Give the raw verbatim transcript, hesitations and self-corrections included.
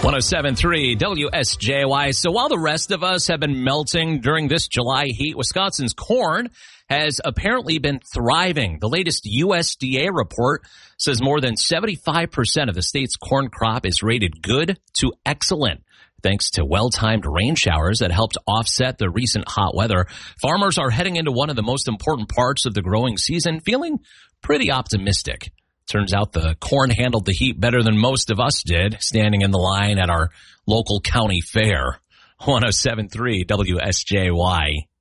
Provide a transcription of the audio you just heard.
one oh seven point three W S J Y. So while the rest of us have been melting during this July heat, Wisconsin's corn has apparently been thriving. The latest U S D A report says more than seventy-five percent of the state's corn crop is rated good to excellent, thanks to well-timed rain showers that helped offset the recent hot weather. Farmers are heading into one of the most important parts of the growing season, feeling pretty optimistic. Turns out the corn handled the heat better than most of us did, standing in the line at our local county fair. one oh seven point three W S J Y.